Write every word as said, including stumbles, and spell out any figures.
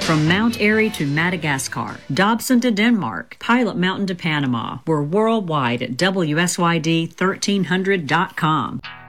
From Mount Airy to Madagascar, Dobson to Denmark, Pilot Mountain to Panama. We're worldwide at W S Y D thirteen hundred dot com.